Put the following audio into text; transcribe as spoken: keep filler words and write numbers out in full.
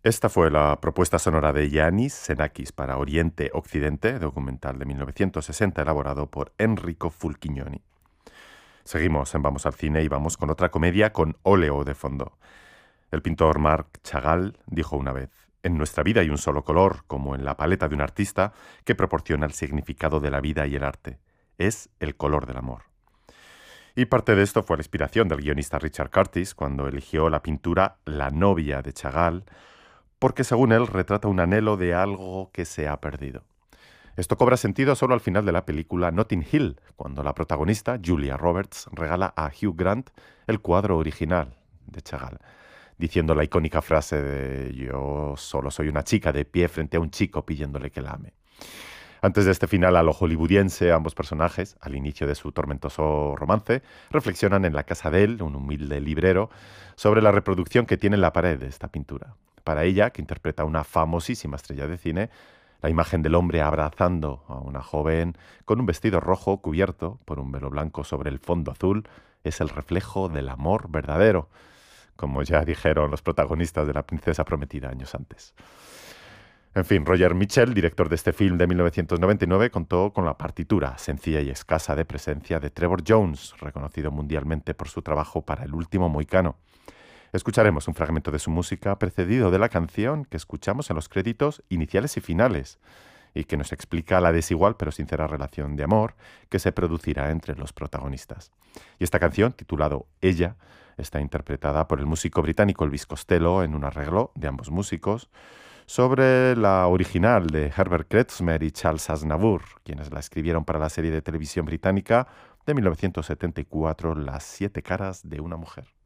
Esta fue la propuesta sonora de Yannis Xenakis para Oriente-Occidente, documental de mil novecientos sesenta elaborado por Enrico Fulchignoni. Seguimos en Vamos al Cine y vamos con otra comedia con óleo de fondo. El pintor Marc Chagall dijo una vez: en nuestra vida hay un solo color, como en la paleta de un artista, que proporciona el significado de la vida y el arte. Es el color del amor. Y parte de esto fue la inspiración del guionista Richard Curtis cuando eligió la pintura La novia de Chagall, porque según él retrata un anhelo de algo que se ha perdido. Esto cobra sentido solo al final de la película Notting Hill, cuando la protagonista, Julia Roberts, regala a Hugh Grant el cuadro original de Chagall, diciendo la icónica frase de «yo solo soy una chica de pie frente a un chico pidiéndole que la ame». Antes de este final a lo hollywoodiense, ambos personajes, al inicio de su tormentoso romance, reflexionan en la casa de él, un humilde librero, sobre la reproducción que tiene en la pared de esta pintura. Para ella, que interpreta a una famosísima estrella de cine, la imagen del hombre abrazando a una joven con un vestido rojo cubierto por un velo blanco sobre el fondo azul es el reflejo del amor verdadero, como ya dijeron los protagonistas de La princesa prometida años antes. En fin, Roger Michell, director de este film de mil novecientos noventa y nueve, contó con la partitura sencilla y escasa de presencia de Trevor Jones, reconocido mundialmente por su trabajo para El último mohicano. Escucharemos un fragmento de su música precedido de la canción que escuchamos en los créditos iniciales y finales y que nos explica la desigual pero sincera relación de amor que se producirá entre los protagonistas. Y esta canción, titulado Ella, está interpretada por el músico británico Elvis Costello en un arreglo de ambos músicos sobre la original de Herbert Kretzmer y Charles Aznavour, quienes la escribieron para la serie de televisión británica de mil novecientos setenta y cuatro, Las siete caras de una mujer.